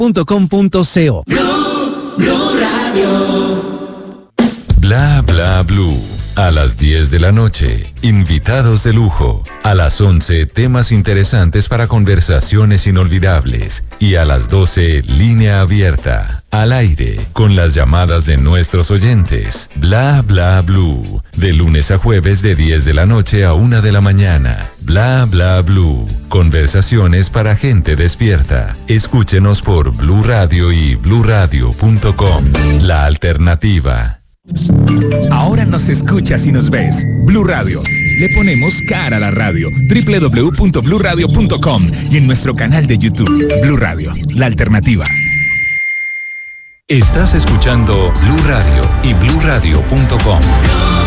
bluradio.com.co. Blue Radio. Bla bla blue. A las 10 de la noche, invitados de lujo. A las 11, temas interesantes para conversaciones inolvidables. Y a las 12, línea abierta, al aire, con las llamadas de nuestros oyentes. Bla bla blue. De lunes a jueves de 10 de la noche a 1 de la mañana. Bla bla blue. Conversaciones para gente despierta. Escúchenos por Blue Radio y bluradio.com. La alternativa. Ahora nos escuchas y nos ves. Blue Radio. Le ponemos cara a la radio. www.bluradio.com y en nuestro canal de YouTube. Blue Radio, la alternativa. Estás escuchando Blue Radio y bluradio.com.